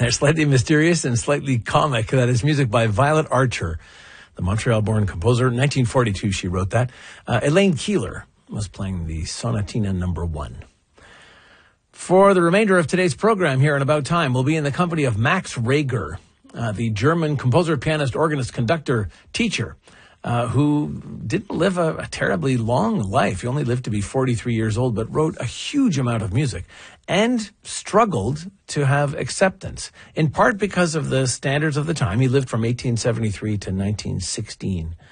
They're slightly mysterious and slightly comic. That is music by Violet Archer, the Montreal-born composer. In 1942, she wrote that. Elaine Keeler was playing the Sonatina number 1. For the remainder of today's program here in About Time, we'll be in the company of Max Reger, the German composer, pianist, organist, conductor, teacher, who didn't live a terribly long life. He only lived to be 43 years old, but wrote a huge amount of music and struggled to have acceptance, in part because of the standards of the time. He lived from 1873 to 1916.